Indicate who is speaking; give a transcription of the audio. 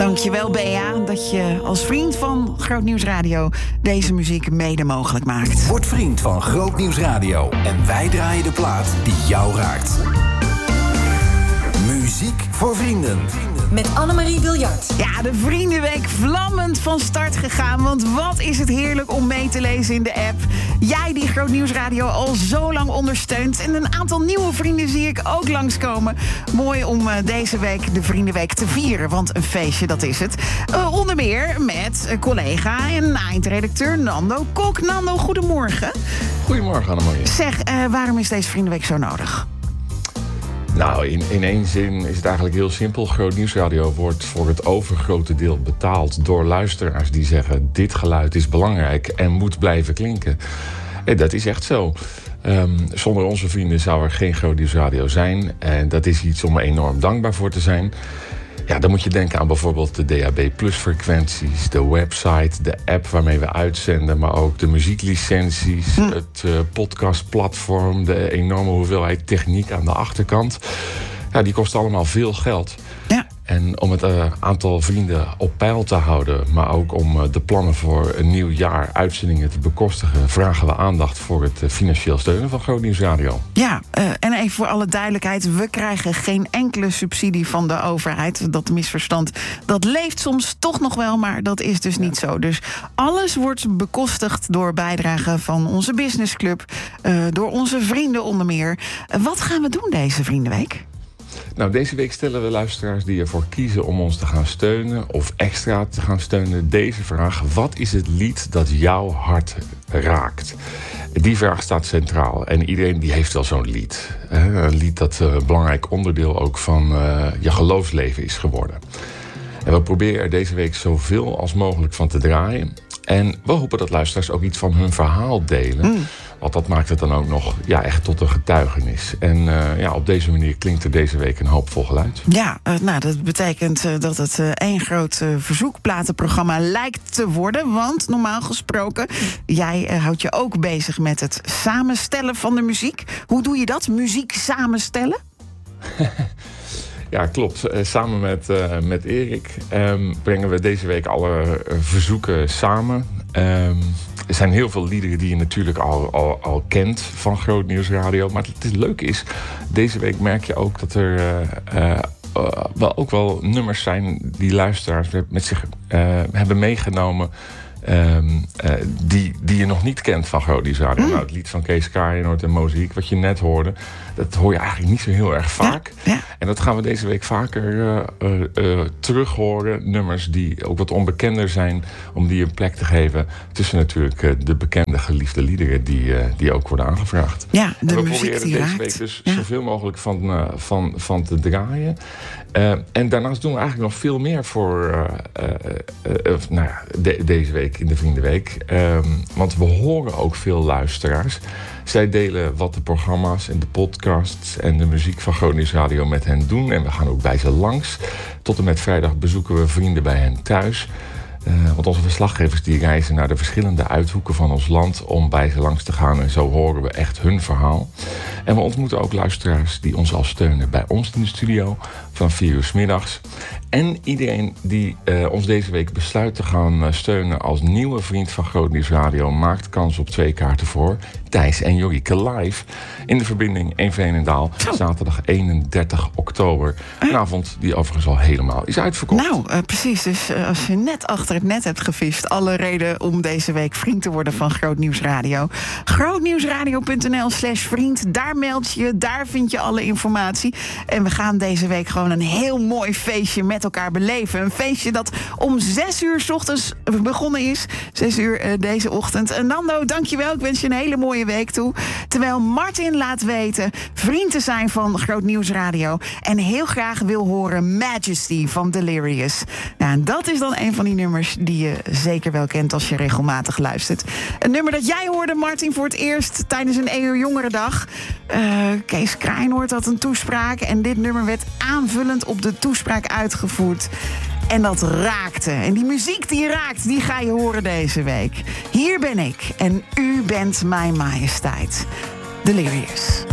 Speaker 1: Dankjewel, Bea, dat je als vriend van Groot Nieuws Radio deze muziek mede mogelijk maakt.
Speaker 2: Word vriend van Groot Nieuws Radio en wij draaien de plaat die jou raakt. Muziek voor vrienden.
Speaker 3: Met Annemarie Biljart.
Speaker 1: Ja, de Vriendenweek vlammend van start gegaan. Want wat is het heerlijk om mee te lezen in de app. Jij die Groot Nieuws Radio al zo lang ondersteunt. En een aantal nieuwe vrienden zie ik ook langskomen. Mooi om deze week de Vriendenweek te vieren. Want een feestje, dat is het. Onder meer met collega en eindredacteur Nando Kok. Nando, goedemorgen.
Speaker 4: Goedemorgen, Annemarie.
Speaker 1: Zeg, waarom is deze Vriendenweek zo nodig?
Speaker 4: Nou, in één zin is het eigenlijk heel simpel. Groot Nieuws Radio wordt voor het overgrote deel betaald door luisteraars die zeggen: dit geluid is belangrijk en moet blijven klinken. En dat is echt zo. Zonder onze vrienden zou er geen Groot Nieuws Radio zijn. En dat is iets om enorm dankbaar voor te zijn. Ja, dan moet je denken aan bijvoorbeeld de DAB+-frequenties, de website, de app waarmee we uitzenden, maar ook de muzieklicenties, het podcastplatform, de enorme hoeveelheid techniek aan de achterkant. Ja, die kost allemaal veel geld. Ja. En om het aantal vrienden op peil te houden, maar ook om de plannen voor een nieuw jaar uitzendingen te bekostigen, vragen we aandacht voor het financieel steunen van Groot Nieuws Radio.
Speaker 1: Ja, en even voor alle duidelijkheid, we krijgen geen enkele subsidie van de overheid. Dat misverstand, dat leeft soms toch nog wel, maar dat is dus niet zo. Dus alles wordt bekostigd door bijdragen van onze businessclub, door onze vrienden onder meer. Wat gaan we doen deze Vriendenweek?
Speaker 4: Nou, deze week stellen we luisteraars die ervoor kiezen om ons te gaan steunen of extra te gaan steunen deze vraag: wat is het lied dat jouw hart raakt? Die vraag staat centraal en iedereen die heeft wel zo'n lied. Een lied dat een belangrijk onderdeel ook van je geloofsleven is geworden. En we proberen er deze week zoveel als mogelijk van te draaien. En we hopen dat luisteraars ook iets van hun verhaal delen. Want dat maakt het dan ook nog echt tot een getuigenis. En op deze manier klinkt er deze week een hoopvol geluid.
Speaker 1: Ja, dat betekent dat het één groot verzoekplatenprogramma lijkt te worden. Want normaal gesproken, jij houdt je ook bezig met het samenstellen van de muziek. Hoe doe je dat? Muziek samenstellen?
Speaker 4: Ja, klopt. Samen met Erik brengen we deze week alle verzoeken samen. Er zijn heel veel liederen die je natuurlijk al kent van Groot Nieuws Radio. Maar het leuke is, deze week merk je ook dat er ook wel nummers zijn die luisteraars met zich hebben meegenomen. Die je nog niet kent van Groot Nieuws Radio. Nou, het lied van Kees Kraaienoord en Mozaïek, wat je net hoorde, dat hoor je eigenlijk niet zo heel erg vaak. Ja. En dat gaan we deze week vaker terug horen. Nummers die ook wat onbekender zijn, om die een plek te geven tussen natuurlijk de bekende geliefde liederen die ook worden aangevraagd. Ja, de en we muziek proberen die deze week dus zoveel mogelijk van te draaien. En daarnaast doen we eigenlijk nog veel meer voor deze week in de Vriendenweek. Want we horen ook veel luisteraars. Zij delen wat de programma's en de podcasts en de muziek van Groot Nieuws Radio met hen doen. En we gaan ook bij ze langs. Tot en met vrijdag bezoeken we vrienden bij hen thuis. Want onze verslaggevers die reizen naar de verschillende uithoeken van ons land om bij ze langs te gaan. En zo horen we echt hun verhaal. En we ontmoeten ook luisteraars die ons al steunen bij ons in de studio van 4 uur 's middags. En iedereen die ons deze week besluit te gaan steunen als nieuwe vriend van Groot Nieuws Radio maakt kans op 2 kaarten voor Thijs en Jorike live in de verbinding in Veenendaal. Zaterdag 31 oktober. Een avond die overigens al helemaal is uitverkocht.
Speaker 1: Nou, precies. Dus als je net achter het net hebt gevist, alle reden om deze week vriend te worden van Groot Nieuws Radio. grootnieuwsradio.nl/vriend. Daar meld je, daar vind je alle informatie. En we gaan deze week gewoon een heel mooi feestje met elkaar beleven. Een feestje dat om 6 uur 's ochtends begonnen is. 6 uur deze ochtend. Nando, dankjewel. Ik wens je een hele mooie week toe. Terwijl Martin laat weten vriend te zijn van Groot Nieuws Radio en heel graag wil horen Majesty van Delirious. Nou, en dat is dan een van die nummers die je zeker wel kent als je regelmatig luistert. Een nummer dat jij hoorde, Martin, voor het eerst tijdens een EO Jongerendag. Kees Kraaienoord had een toespraak en dit nummer werd aanvullend op de toespraak uitgevoerd. En dat raakte. En die muziek die raakt, die ga je horen deze week. Hier ben ik en u bent mijn majesteit. Delirious.